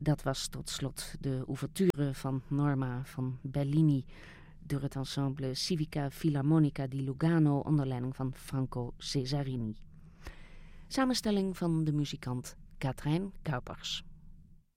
Dat was tot slot de ouverture van Norma van Bellini door het ensemble Civica Filarmonica di Lugano onder leiding van Franco Cesarini. Samenstelling van de muzikant Katrijn Kuipers.